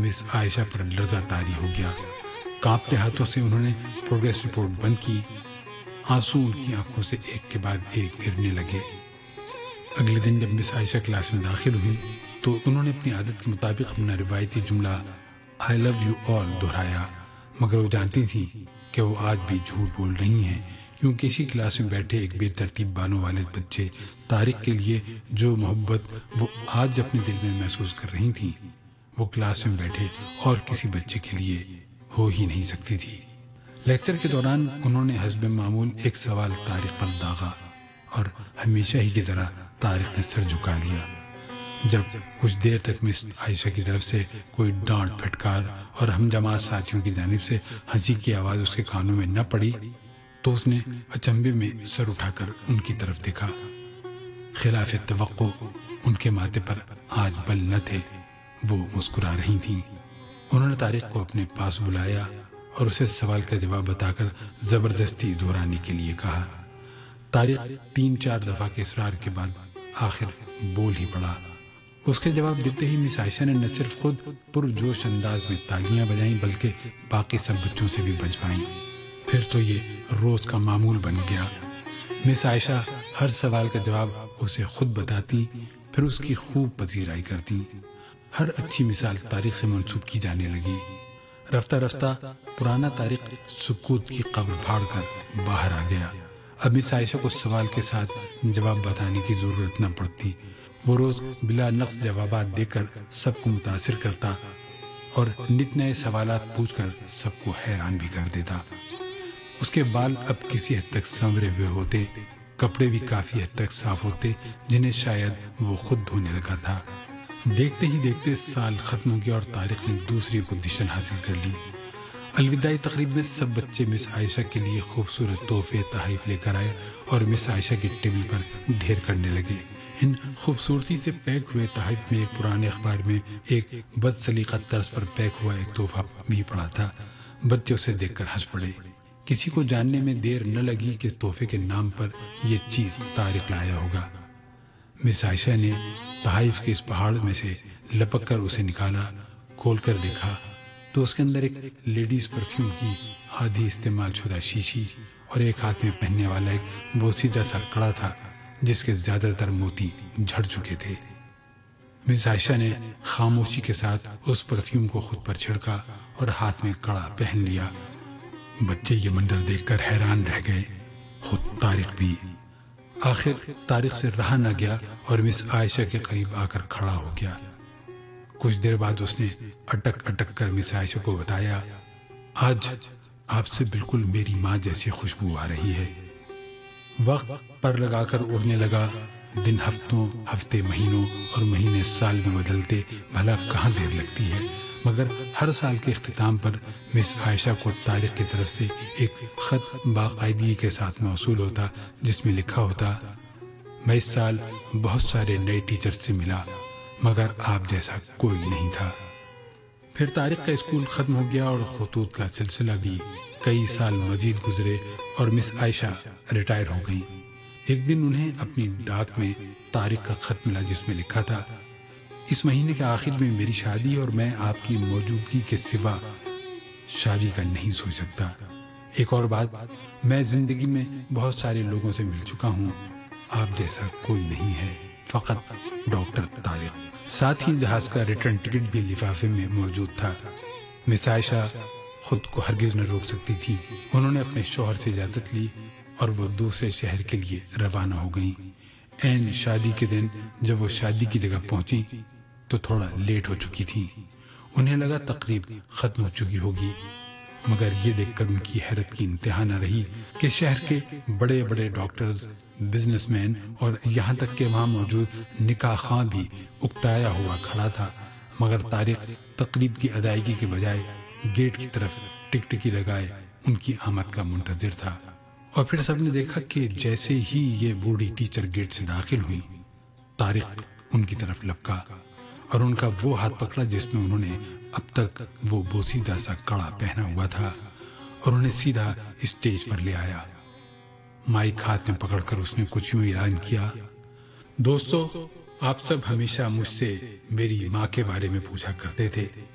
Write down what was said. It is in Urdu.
مس عائشہ پر لرزہ طاری ہو گیا۔ کانپتے ہاتھوں سے انہوں نے پروگریس رپورٹ بند کی۔ آنسو ان کی آنکھوں سے ایک کے بعد ایک گرنے لگے۔ اگلے دن جب مس عائشہ کلاس میں داخل ہوئی تو انہوں نے اپنی عادت کے مطابق اپنا روایتی جملہ I love you all دہرایا، مگر وہ جانتی تھیں کہ وہ آج بھی جھوٹ بول رہی ہیں، کیونکہ اسی کلاس میں بیٹھے ایک بے ترتیب بالوں والے بچے طارق کے لیے جو محبت وہ آج اپنے دل میں محسوس کر رہی تھیں، وہ کلاس میں بیٹھے اور کسی بچے کے لیے ہو ہی نہیں سکتی تھی۔ لیکچر کے دوران انہوں نے حسب معمول ایک سوال طارق پر داغا اور ہمیشہ ہی کی طرح طارق نے سر جھکا لیا۔ جب کچھ دیر تک مس عائشہ کی طرف سے کوئی ڈانٹ پھٹکار اور ہم جماعت ساتھیوں کی جانب سے ہنسی کی آواز اس کے کانوں میں نہ پڑی تو اس نے اچنبے میں سر اٹھا کر ان کی طرف دیکھا۔ خلاف توقع ان کے ماتھے پر آج بل نہ تھے، وہ مسکرا رہی تھیں۔ انہوں نے طارق کو اپنے پاس بلایا اور اسے سوال کا جواب بتا کر زبردستی دہرانے کے لیے کہا۔ طارق 3-4 دفعہ کے اصرار کے بعد آخر بول ہی پڑا۔ اس کے جواب دیتے ہی مس عائشہ نے نہ صرف خود پرجوش انداز میں تالیاں بجائیں بلکہ باقی سب بچوں سے بھی بجوائیں۔ پھر تو یہ روز کا معمول بن گیا۔ مس عائشہ ہر سوال کا جواب اسے خود بتاتی، پھر اس کی خوب پذیرائی کرتی۔ ہر اچھی مثال طارق سے منسوب کی جانے لگی۔ رفتہ رفتہ پرانا طارق سکوت کی قبر پھاڑ کر باہر آ گیا۔ اب مس عائشہ کو سوال کے ساتھ جواب بتانے کی ضرورت نہ پڑتی۔ وہ روز بلا نقص جوابات دے کر سب کو متاثر کرتا اور نت نئے سوالات پوچھ کر سب کو حیران بھی کر دیتا۔ اس کے بال اب کسی حد تک سنورے ہوئے ہوتے، کپڑے بھی کافی حد تک صاف ہوتے، جنہیں شاید وہ خود دھونے لگا تھا۔ دیکھتے ہی دیکھتے سال ختم ہو گیا اور طارق نے دوسری پوزیشن حاصل کر لی۔ الوداعی تقریب میں سب بچے مس عائشہ کے لیے خوبصورت تحفے تحائف لے کر آئے اور مس عائشہ کی ٹیبل پر ڈھیر کرنے لگے۔ ان خوبصورتی سے پیک ہوئے تحائف میں ایک پرانے اخبار میں ایک بد سلیقہ طرز پر پیک ہوا ایک تحفہ بھی پڑا تھا۔ بچے اسے دیکھ کر ہنس پڑے۔ کسی کو جاننے میں دیر نہ لگی کہ تحفے کے نام پر یہ چیز طارق لایا ہوگا۔ مس عائشہ نے تحائف کے اس پہاڑ میں سے لپک کر اسے نکالا۔ کھول کر دیکھا تو اس کے اندر ایک لیڈیز پرفیوم کی آدھی استعمال شدہ شیشی اور ایک ہاتھ میں پہننے والا ایک بوسیدہ سا کڑا تھا جس کے زیادہ تر موتی جھڑ چکے تھے۔ مس عائشہ نے خاموشی کے ساتھ اس پرفیوم کو خود پر چھڑکا اور ہاتھ میں کڑا پہن لیا۔ بچے یہ منظر دیکھ کر حیران رہ گئے، خود طارق بھی۔ آخر طارق سے رہا نہ گیا اور مس عائشہ کے قریب آ کر کھڑا ہو گیا۔ کچھ دیر بعد اس نے اٹک اٹک کر مس عائشہ کو بتایا، آج آپ سے بالکل میری ماں جیسی خوشبو آ رہی ہے۔ وقت پر لگا کر اڑنے لگا۔ دن ہفتوں، ہفتے مہینوں اور مہینے سال میں بدلتے، بھلا کہاں دیر لگتی ہے، مگر ہر سال کے اختتام پر مس عائشہ کو طارق کی طرف سے ایک خط باقاعدگی کے ساتھ موصول ہوتا جس میں لکھا ہوتا، میں اس سال بہت سارے نئے ٹیچر سے ملا مگر آپ جیسا کوئی نہیں تھا۔ پھر طارق کا اسکول ختم ہو گیا اور خطوط کا سلسلہ بھی کئی سال مزید گزرے اور مس عائشہ ریٹائر ہو گئیں۔ ایک دن انہیں اپنی ڈاک میں طارق کا خط ملا جس میں لکھا تھا، اس مہینے کے آخر میں میری شادی اور میں آپ کی موجودگی کے سوا شادی کا نہیں سوچ سکتا۔ ایک اور بات، میں زندگی میں بہت سارے لوگوں سے مل چکا ہوں، آپ جیسا کوئی نہیں ہے، فقط ڈاکٹر طارق۔ ساتھ ہی جہاز کا ریٹرن ٹکٹ بھی لفافے میں موجود تھا۔ مس عائشہ خود کو ہرگز نہ روک سکتی تھی۔ انہوں نے اپنے شوہر سے اجازت لی اور وہ دوسرے شہر کے لیے روانہ ہو گئیں۔ عین شادی کے دن جب وہ شادی کی جگہ پہنچی تو تھوڑا لیٹ ہو چکی تھی۔ انہیں لگا تقریب ختم ہو چکی ہوگی، مگر یہ دیکھ کر ان کی حیرت کی انتہا نہ رہی کہ شہر کے بڑے بڑے ڈاکٹرز، بزنس مین اور یہاں تک کہ وہاں موجود نکاح خواں بھی اکتایا ہوا کھڑا تھا، مگر طارق تقریب کی ادائیگی کے بجائے گیٹ کی طرف ٹکٹکی لگائے ان کی آمد کا منتظر تھا۔ اور پھر سب نے دیکھا کہ جیسے ہی یہ بوڑھی ٹیچر گیٹ سے داخل ہوئی، طارق ان کی طرف لپکا اور ان کا وہ ہاتھ پکڑا جس میں انہوں نے اب تک وہ بوسیدہ سا کڑا پہنا ہوا تھا اور انہیں سیدھا اسٹیج پر لے آیا۔ مائک ہاتھ میں پکڑ کر اس نے کچھ یوں اعلان کیا، دوستو، آپ سب ہمیشہ مجھ سے میری ماں کے بارے میں پوچھا کرتے تھے،